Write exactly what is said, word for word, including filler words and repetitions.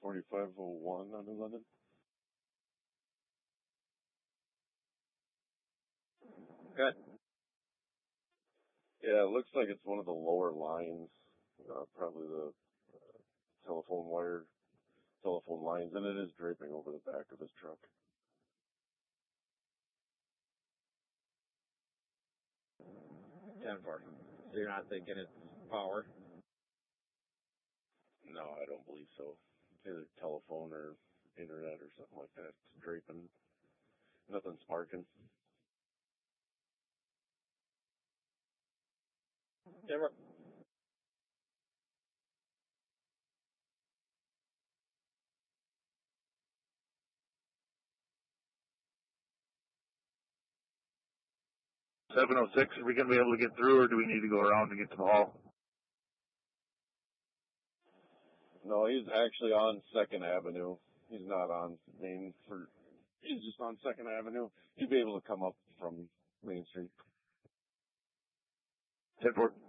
forty-five oh one on London. Good. Yeah, it looks like it's one of the lower lines, uh, probably the uh, telephone wire, telephone lines, and it is draping over the back of his truck. ten four. So you're not thinking it's power? No, I don't believe so. It's either telephone or internet or something like that. It's draping. Nothing sparking. ten four. seven oh six, are we going to be able to get through, or do we need to go around to get to the hall? No, he's actually on Second Avenue. He's not on Main. For he's just on Second Avenue. He'd be able to come up from Main Street. ten four.